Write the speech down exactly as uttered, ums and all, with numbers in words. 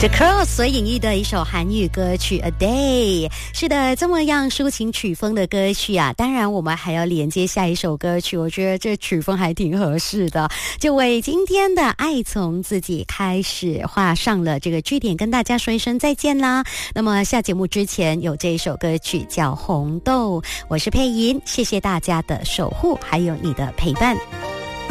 The Cross 所演绎的一首韩语歌曲 A Day。 是的，这么样抒情曲风的歌曲啊，当然我们还要连接下一首歌曲，我觉得这曲风还挺合适的，就为今天的爱从自己开始画上了这个句点，跟大家说一声再见啦。那么下节目之前有这一首歌曲叫红豆，我是佩莹，谢谢大家的守护还有你的陪伴。